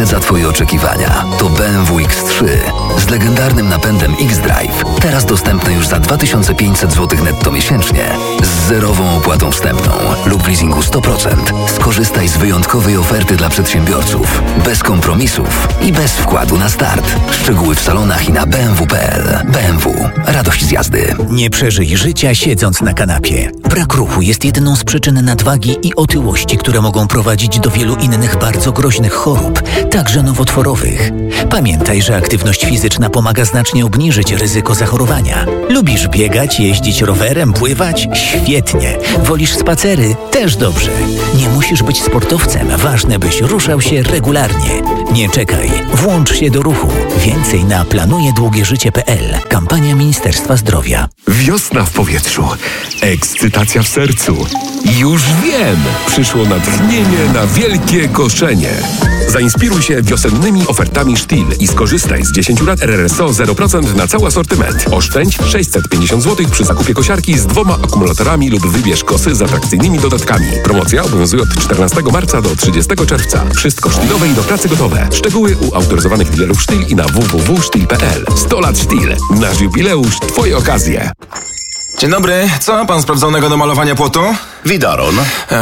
za Twoje oczekiwania. To BMW X3 z legendarnym napędem X-Drive. Teraz dostępny już za 2500 zł netto miesięcznie z zerową opłatą wstępną lub w leasingu 100%. Skorzystaj z wyjątkowej oferty dla przedsiębiorców. Bez kompromisów i bez wkładu na start. Szczegóły w salonach i na bmw.pl. BMW. Radość z jazdy. Nie przeżyj życia siedząc na kanapie. Brak ruchu jest jedną z przyczyn nadwagi i otyłości, które mogą prowadzić do wielu innych bardzo groźnych chorób, także nowotworowych. Pamiętaj, że aktywność fizyczna pomaga znacznie obniżyć ryzyko zachorowania. Lubisz biegać, jeździć rowerem, pływać? Świetnie. Wolisz spacery? Też dobrze. Nie musisz być sportowcem, ważne byś ruszał się regularnie. Nie czekaj, włącz się do ruchu. Więcej na planujedługieżycie.pl. Kampania Ministerstwa Zdrowia. Wiosna w powietrzu, ekscytacja w sercu. Już wiem! Przyszło natchnienie na wielkie koszenie. Zainspiruj się wiosennymi ofertami Stihl i skorzystaj z 10 lat RRSO 0% na cały asortyment. Oszczędź 650 zł przy zakupie kosiarki z 2 akumulatorami lub wybierz kosy z atrakcyjnymi dodatkami. Promocja obowiązuje od 14 marca do 30 czerwca. Wszystko Stihlowe i do pracy gotowe. Szczegóły u autoryzowanych dealerów Stihl i na www.stihl.pl. 100 lat Stihl. Nasz jubileusz, Twoje okazje. Dzień dobry, co ma pan sprawdzonego do malowania płotu? Widaron.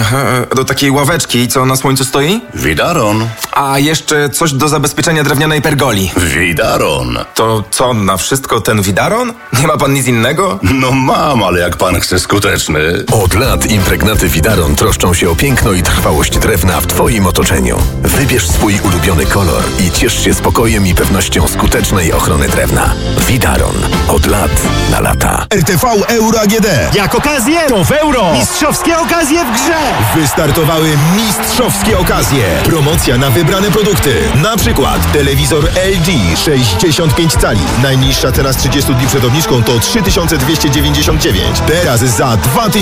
Do takiej ławeczki, co na słońcu stoi? Widaron. A jeszcze coś do zabezpieczenia drewnianej pergoli. Widaron. To co, na wszystko ten widaron? Nie ma pan nic innego? No mam, ale jak pan chce skuteczny. Od lat impregnaty Widaron troszczą się o piękno i trwałość drewna w Twoim otoczeniu. Wybierz swój ulubiony kolor i ciesz się spokojem i pewnością skutecznej ochrony drewna. Widaron. Od lat na lata. RTV Euro AGD. Jak okazję, to w euro. Mistrzowskie okazje w grze. Wystartowały mistrzowskie okazje. Promocja na wybrane produkty. Na przykład telewizor LG 65 cali. Najniższa cena z 30 dni przed obniżką to 3299. Teraz za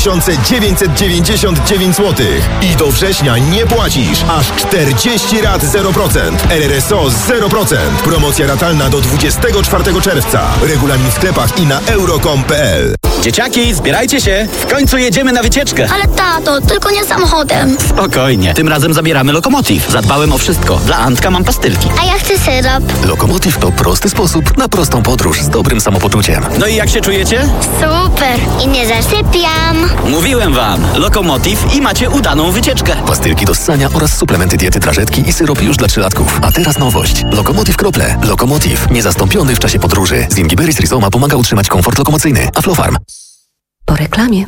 2999 zł. I do września nie płacisz. Aż 40 rat 0%. RRSO 0%. Promocja ratalna do 24 czerwca. Regulamin w sklepach i na euro.com.pl. Dzieciaki, zbierajcie się! W końcu jedziemy na wycieczkę! Ale tato, tylko nie samochodem. Spokojnie, tym razem zabieramy Lokomotiv. Zadbałem o wszystko. Dla Antka mam pastylki. A ja chcę syrop. Lokomotiv to prosty sposób na prostą podróż z dobrym samopoczuciem. No i jak się czujecie? Super! I nie zasypiam. Mówiłem wam, Lokomotiv i macie udaną wycieczkę. Pastylki do ssania oraz suplementy diety trażetki i syrop już dla 3-latków. A teraz nowość. Lokomotiv Krople. Lokomotiv. Niezastąpiony w czasie podróży. Zingiberis rhizoma pomaga utrzymać komfort lokomocyjny. Aflofarm. Po reklamie.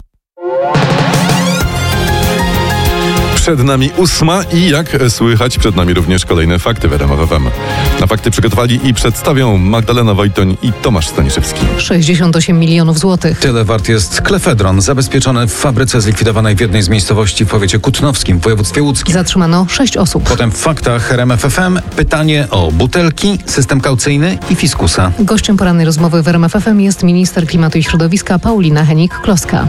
Przed nami 8 i jak słychać, przed nami również kolejne fakty w RMF FM. Na fakty przygotowali i przedstawią Magdalena Wojtoń i Tomasz Staniszewski. 68 milionów złotych. Tyle wart jest klefedron, zabezpieczony w fabryce zlikwidowanej w jednej z miejscowości w powiecie kutnowskim w województwie łódzkim. Zatrzymano 6 osób. Potem w faktach RMF FM pytanie o butelki, system kaucyjny i fiskusa. Gościem porannej rozmowy w RMF FM jest minister klimatu i środowiska Paulina Hennig-Kloska.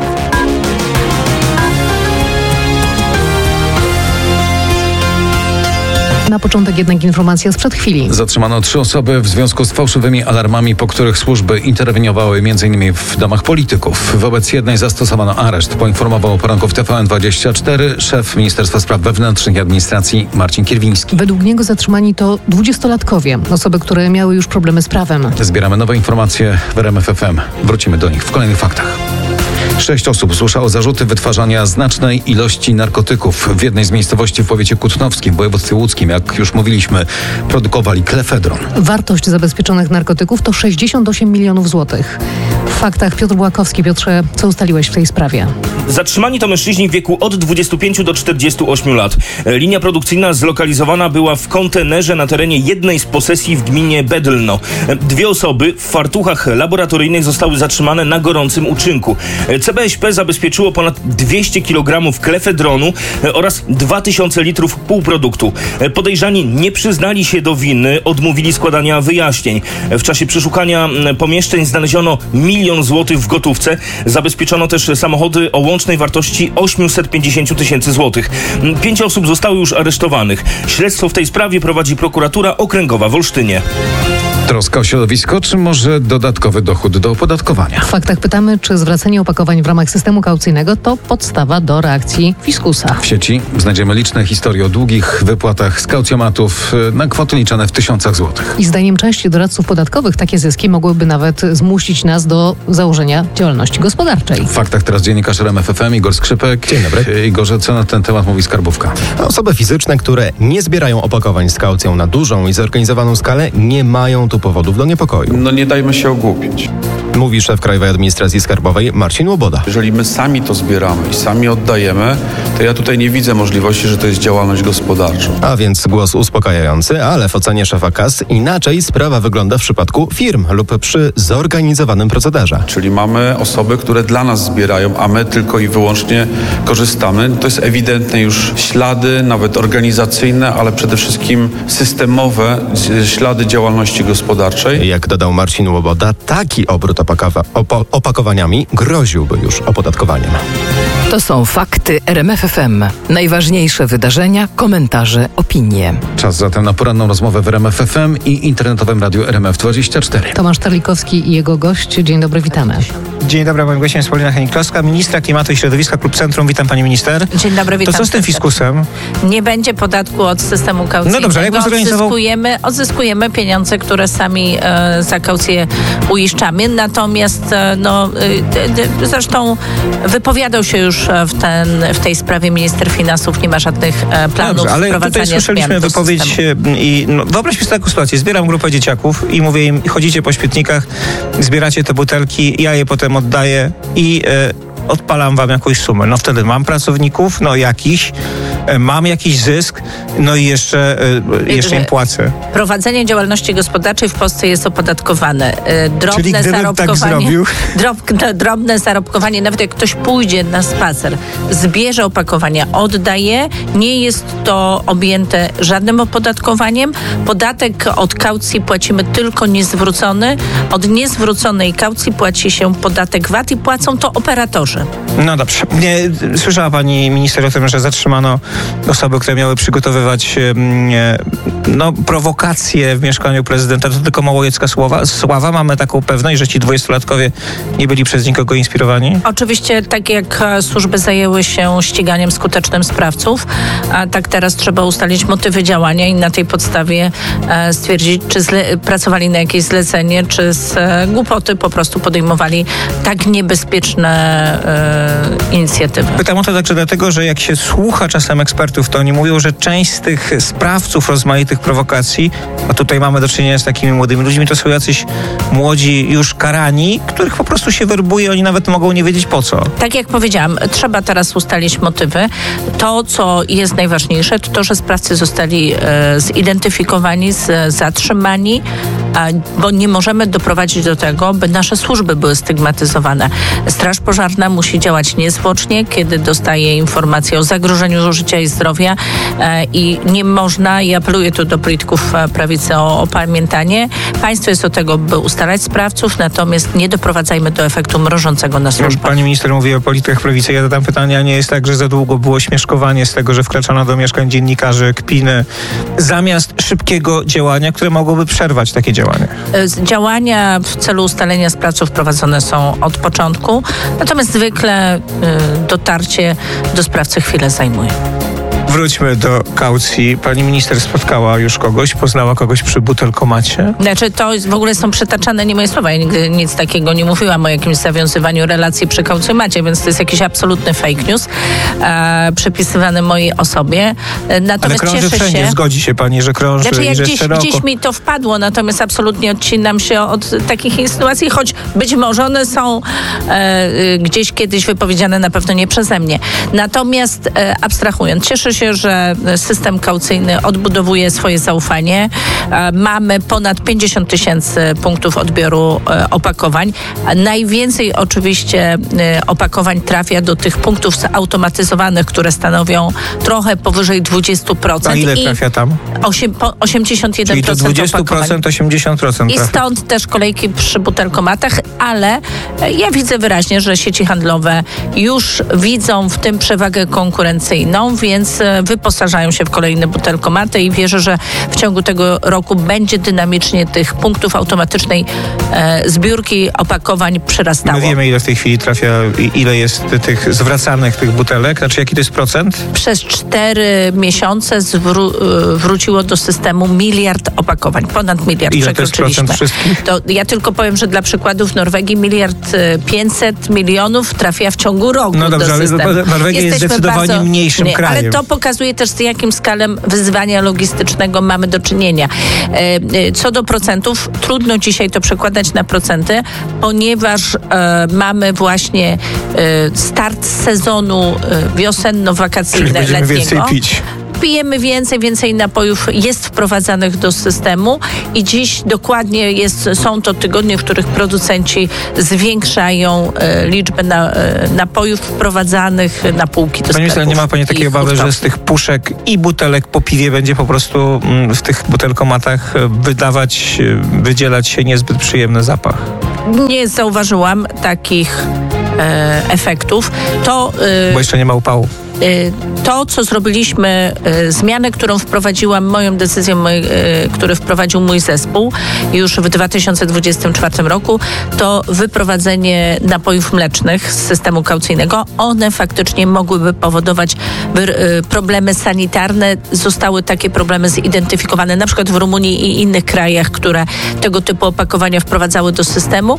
Na początek jednak informacja sprzed chwili. Zatrzymano 3 osoby w związku z fałszywymi alarmami, po których służby interweniowały m.in. w domach polityków. Wobec jednej zastosowano areszt, poinformował o poranku w TVN24 szef Ministerstwa Spraw Wewnętrznych i Administracji Marcin Kierwiński. Według niego zatrzymani to 20-latkowie, osoby, które miały już problemy z prawem. Zbieramy nowe informacje w RMF FM. Wrócimy do nich w kolejnych faktach. 6 osób zgłaszało zarzuty wytwarzania znacznej ilości narkotyków. W jednej z miejscowości w powiecie kutnowskim w województwie łódzkim, jak już mówiliśmy, produkowali klefedron. Wartość zabezpieczonych narkotyków to 68 milionów złotych. W faktach Piotr Błakowski. Piotrze, co ustaliłeś w tej sprawie? Zatrzymani to mężczyźni w wieku od 25 do 48 lat. Linia produkcyjna zlokalizowana była w kontenerze na terenie jednej z posesji w gminie Bedlno. 2 osoby w fartuchach laboratoryjnych zostały zatrzymane na gorącym uczynku. CBŚP zabezpieczyło ponad 200 kg klefedronu oraz 2000 litrów półproduktu. Podejrzani nie przyznali się do winy, odmówili składania wyjaśnień. W czasie przeszukania pomieszczeń znaleziono 1 000 000 złotych w gotówce. Zabezpieczono też samochody o łącznej wartości 850 tysięcy złotych. 5 osób zostało już aresztowanych. Śledztwo w tej sprawie prowadzi prokuratura okręgowa w Olsztynie. Troska o środowisko, czy może dodatkowy dochód do opodatkowania? W faktach pytamy, czy zwracanie opakowań w ramach systemu kaucyjnego to podstawa do reakcji fiskusa. W sieci znajdziemy liczne historie o długich wypłatach z kaucjomatów na kwoty liczone w tysiącach złotych. I zdaniem części doradców podatkowych takie zyski mogłyby nawet zmusić nas do założenia działalności gospodarczej. W faktach teraz dziennikarz RMF FM Igor Skrzypek. Dzień dobry. Igorze, co na ten temat mówi Skarbówka? Osoby fizyczne, które nie zbierają opakowań z kaucją na dużą i zorganizowaną skalę, nie mają tu powodów do niepokoju. No nie dajmy się ogłupić. Mówi szef Krajowej Administracji Skarbowej Marcin Łoboda. Jeżeli my sami to zbieramy i sami oddajemy, to ja tutaj nie widzę możliwości, że to jest działalność gospodarcza. A więc głos uspokajający, ale w ocenie szefa KAS inaczej sprawa wygląda w przypadku firm lub przy zorganizowanym procederze. Czyli mamy osoby, które dla nas zbierają, a my tylko i wyłącznie korzystamy. To jest ewidentne już ślady, nawet organizacyjne, ale przede wszystkim systemowe ślady działalności gospodarczej. Jak dodał Marcin Łoboda, taki obrót opakowaniami groziłby już opodatkowaniem. To są fakty RMF FM. Najważniejsze wydarzenia, komentarze, opinie. Czas zatem na poranną rozmowę w RMF FM i internetowym radiu RMF24. Tomasz Terlikowski i jego gość. Dzień dobry, witamy. Dzień dobry, moim gościem jest Paulina Hennig-Kloska, ministra klimatu i środowiska, Klub Centrum. Witam pani minister. Dzień dobry, witam. To co z tym fiskusem? Nie będzie podatku od systemu kaucyjnego. No dobrze, jak pan zorganizował? Odzyskujemy pieniądze, które sami za kaucję uiszczamy. Natomiast zresztą wypowiadał się już w tej sprawie minister finansów. Nie ma żadnych planów ale wprowadzania tutaj słyszeliśmy wypowiedź i wyobraźmy sobie taką sytuację. Zbieram grupę dzieciaków i mówię im, chodzicie po śmietnikach, zbieracie te butelki, ja je potem oddaję i odpalam wam jakąś sumę. No wtedy mam pracowników, mam jakiś zysk, no i jeszcze im płacę. Prowadzenie działalności gospodarczej w Polsce jest opodatkowane. Drobne zarobkowanie, drobne zarobkowanie, nawet jak ktoś pójdzie na spacer, zbierze opakowania, oddaje, nie jest to objęte żadnym opodatkowaniem. Podatek od kaucji płacimy tylko niezwrócony. Od niezwróconej kaucji płaci się podatek VAT i płacą to operatorzy. No dobrze. Słyszała pani minister o tym, że zatrzymano osoby, które miały przygotowywać prowokacje w mieszkaniu prezydenta. To tylko małowiecka sława. Mamy taką pewność, że ci 20-latkowie nie byli przez nikogo inspirowani? Oczywiście, tak jak służby zajęły się ściganiem skutecznym sprawców, a tak teraz trzeba ustalić motywy działania i na tej podstawie stwierdzić, czy pracowali na jakieś zlecenie, czy z głupoty po prostu podejmowali tak niebezpieczne inicjatywy. Pytam o to także dlatego, że jak się słucha czasem ekspertów, to oni mówią, że część z tych sprawców rozmaitych prowokacji, a tutaj mamy do czynienia z takimi młodymi ludźmi, to są jacyś młodzi już karani, których po prostu się werbuje, oni nawet mogą nie wiedzieć po co. Tak jak powiedziałam, trzeba teraz ustalić motywy. To, co jest najważniejsze, to, że sprawcy zostali zidentyfikowani, zatrzymani, bo nie możemy doprowadzić do tego, by nasze służby były stygmatyzowane. Straż Pożarna musi działać niezwłocznie, kiedy dostaje informację o zagrożeniu życia i zdrowia i nie można, i apeluję tu do polityków prawicy o opamiętanie. Państwo jest do tego, by ustalać sprawców, natomiast nie doprowadzajmy do efektu mrożącego na służbach. Pani minister mówi o politykach prawicy. Ja zadam pytanie, a nie jest tak, że za długo było śmieszkowanie z tego, że wkraczano do mieszkań dziennikarzy, kpiny, zamiast szybkiego działania, które mogłoby przerwać takie działania? Działania w celu ustalenia sprawców prowadzone są od początku, natomiast zwykle dotarcie do sprawcy chwilę zajmuje. Wróćmy do kaucji. Pani minister spotkała już kogoś, poznała kogoś przy butelkomacie? Znaczy to w ogóle są przytaczane nie moje słowa. Ja nigdy nic takiego nie mówiłam o jakimś zawiązywaniu relacji przy kaucjomacie, więc to jest jakiś absolutny fake news przypisywany mojej osobie. Natomiast ale krąży wszędzie, zgodzi się pani, że krąży i że gdzieś mi to wpadło, natomiast absolutnie odcinam się od takich insynuacji, choć być może one są gdzieś kiedyś wypowiedziane, na pewno nie przeze mnie. Natomiast abstrahując, cieszę się, że system kaucyjny odbudowuje swoje zaufanie. Mamy ponad 50 000 punktów odbioru opakowań. Najwięcej oczywiście opakowań trafia do tych punktów zautomatyzowanych, które stanowią trochę powyżej 20%. A ile trafia tam? 81% czyli do 20% opakowań. 80% I stąd też kolejki przy butelkomatach, ale ja widzę wyraźnie, że sieci handlowe już widzą w tym przewagę konkurencyjną, więc wyposażają się w kolejne butelkomaty i wierzę, że w ciągu tego roku będzie dynamicznie tych punktów automatycznej zbiórki opakowań przyrastało. My wiemy, ile w tej chwili trafia, ile jest tych zwracanych tych butelek, znaczy jaki to jest procent? Przez 4 miesiące wróciło do systemu 1 miliard opakowań. Ponad 1 miliard ile przekroczyliśmy. To jest procent wszystkich? To ja tylko powiem, że dla przykładu w Norwegii 1,5 miliarda trafia w ciągu roku no dobrze, do systemu. Ale Norwegia jest zdecydowanie mniejszym krajem. Ale to pokazuje też, z jakim skalem wyzwania logistycznego mamy do czynienia. Co do procentów, trudno dzisiaj to przekładać na procenty, ponieważ mamy właśnie start sezonu wiosenno-wakacyjno-letniego. Więcej pić. Pijemy więcej napojów jest wprowadzanych do systemu i dziś dokładnie są to tygodnie, w których producenci zwiększają liczbę napojów wprowadzanych na półki do sklepów. Pani minister, nie ma pani takiej obawy, że z tych puszek i butelek po piwie będzie po prostu w tych butelkomatach wydzielać się niezbyt przyjemny zapach? Nie zauważyłam takich efektów. Bo jeszcze nie ma upału. To, co zrobiliśmy, zmianę, którą wprowadziłam, moją decyzją, który wprowadził mój zespół już w 2024 roku, to wyprowadzenie napojów mlecznych z systemu kaucyjnego. One faktycznie mogłyby powodować problemy sanitarne. Zostały takie problemy zidentyfikowane na przykład w Rumunii i innych krajach, które tego typu opakowania wprowadzały do systemu.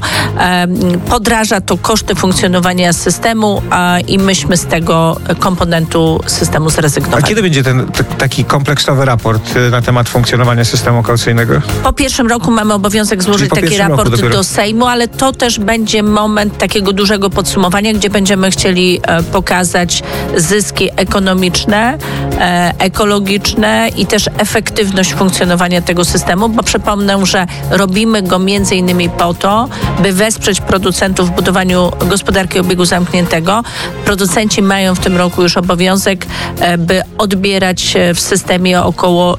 Podraża to koszty funkcjonowania systemu i myśmy z tego komponentu systemu zrezygnowali. A kiedy będzie ten taki kompleksowy raport na temat funkcjonowania systemu kaucyjnego? Po pierwszym roku mamy obowiązek złożyć taki raport do Sejmu, ale to też będzie moment takiego dużego podsumowania, gdzie będziemy chcieli pokazać zyski ekonomiczne, ekologiczne i też efektywność funkcjonowania tego systemu, bo przypomnę, że robimy go między innymi po to, by wesprzeć producentów w budowaniu gospodarki obiegu zamkniętego. Producenci mają w tym roku już obowiązek, by odbierać w systemie około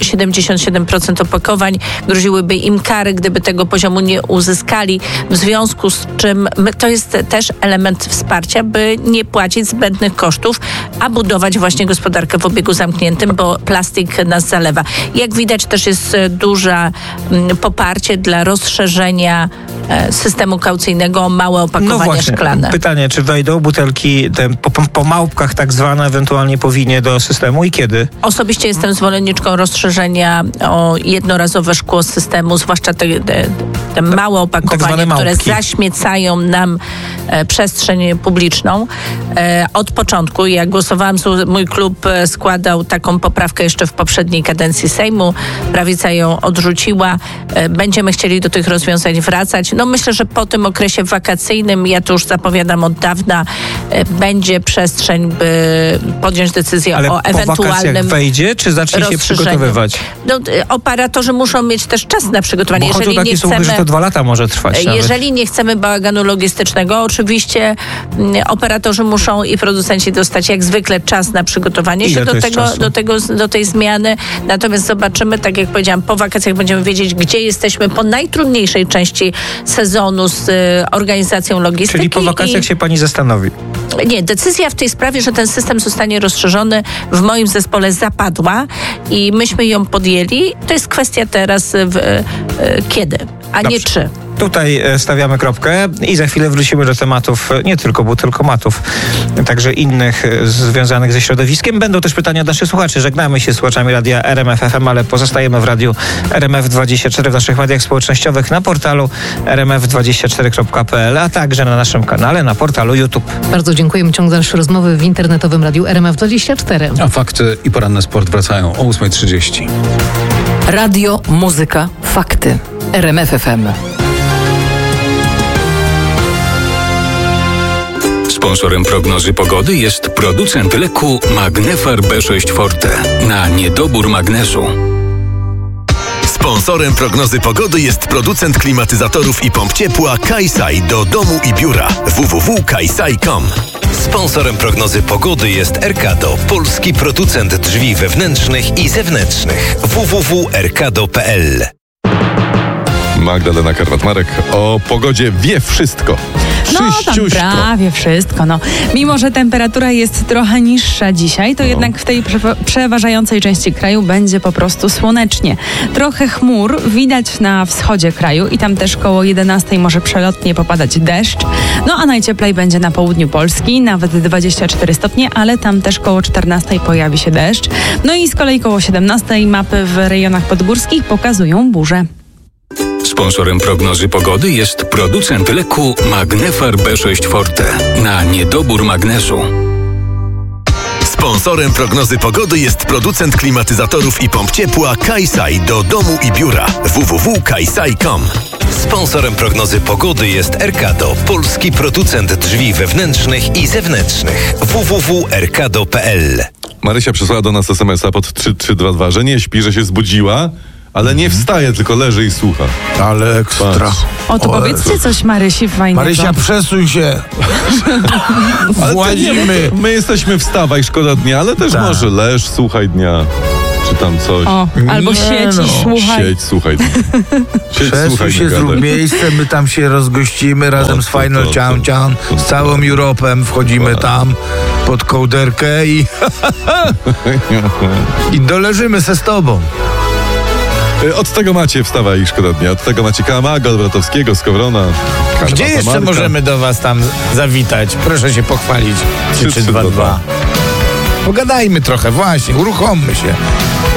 77% opakowań. Groziłyby im kary, gdyby tego poziomu nie uzyskali, w związku z czym to jest też element wsparcia, by nie płacić zbędnych kosztów, a budować właśnie gospodarkę w obiegu zamkniętym, bo plastik nas zalewa. Jak widać, też jest duże poparcie dla rozszerzenia systemu kaucyjnego o małe opakowania szklane. Pytanie, czy wejdą butelki po małpkach tak zwane ewentualnie powinie do systemu i kiedy? Osobiście jestem zwolenniczką rozszerzenia o jednorazowe szkło z systemu, zwłaszcza te małe opakowania, które zaśmiecają nam przestrzeń publiczną. Od początku, jak głosowałam, mój klub składał taką poprawkę jeszcze w poprzedniej kadencji Sejmu. Prawica ją odrzuciła. Będziemy chcieli do tych rozwiązań wracać. No myślę, że po tym okresie wakacyjnym, ja to już zapowiadam od dawna, będzie przestrzeń, by podjąć decyzję o ewentualnym po wakacjach wejdzie, czy zacznie się przygotowywać? No, operatorzy muszą mieć też czas na przygotowanie. Bo chodzą takie słuchy, że to 2 lata może trwać. Jeżeli nie chcemy bałaganu logistycznego, oczywiście operatorzy muszą i producenci dostać jak zwykle czas na przygotowanie się do tej zmiany. Natomiast zobaczymy, tak jak powiedziałam, po wakacjach będziemy wiedzieć, gdzie jesteśmy po najtrudniejszej części sezonu z organizacją logistyki. Czyli po wakacjach się pani zastanowi? Nie, decyzja w tej sprawie, że ten system zostanie rozszerzony, w moim zespole zapadła i myśmy ją podjęli. To jest kwestia teraz kiedy, a nie czy. Tutaj stawiamy kropkę i za chwilę wrócimy do tematów nie tylko butelkomatów, także innych związanych ze środowiskiem. Będą też pytania od naszych słuchaczy. Żegnamy się z słuchaczami radia RMF FM, ale pozostajemy w radiu RMF24 w naszych mediach społecznościowych, na portalu rmf24.pl, a także na naszym kanale, na portalu YouTube. Bardzo dziękujemy. Ciąg dalszy rozmowy w internetowym radiu RMF24. A fakty i poranny sport wracają o 8:30. Radio, muzyka, fakty. RMF FM. Sponsorem prognozy pogody jest producent leku Magnefar B6 Forte na niedobór magnezu. Sponsorem prognozy pogody jest producent klimatyzatorów i pomp ciepła Kaisai do domu i biura www.kaisai.com. Sponsorem prognozy pogody jest Erkado, polski producent drzwi wewnętrznych i zewnętrznych www.erkado.pl. Magdalena Karwat-Marek o pogodzie wie wszystko. No tam prawie wszystko. No. Mimo, że temperatura jest trochę niższa dzisiaj, to jednak w tej przeważającej części kraju będzie po prostu słonecznie. Trochę chmur widać na wschodzie kraju i tam też koło 11 może przelotnie popadać deszcz. No a najcieplej będzie na południu Polski, nawet 24 stopnie, ale tam też koło 14 pojawi się deszcz. No i z kolei koło 17 mapy w rejonach podgórskich pokazują burze. Sponsorem prognozy pogody jest producent leku Magnefar B6 Forte na niedobór magnezu. Sponsorem prognozy pogody jest producent klimatyzatorów i pomp ciepła Kaisai do domu i biura www.kaisai.com. Sponsorem prognozy pogody jest Erkado, polski producent drzwi wewnętrznych i zewnętrznych www.erkado.pl. Marysia przysłała do nas SMS-a pod 3322, że nie śpi, że się zbudziła, ale nie wstaje, tylko leży i słucha. Ale ekstra. O, to powiedzcie coś Marysi fajnego. Marysia, przesuń się. Władzimy. My jesteśmy wstawaj, szkoda dnia, ale też może leż, słuchaj dnia. Czy tam coś. O, albo siedź i słuchaj. Siedź, słuchaj. Przesuń się, zrób miejsce, my tam się rozgościmy razem z Final Countdown, z całą Europem, wchodzimy tam pod kołderkę i doleżymy se z tobą. Od tego macie wstawaj, szkoda dnia. Od tego macie Kamaga, Bratowskiego, Skowrona. Gdzie jeszcze Marka. możemy do was tam zawitać? Proszę się pochwalić. 3322. Pogadajmy trochę, właśnie, uruchommy się.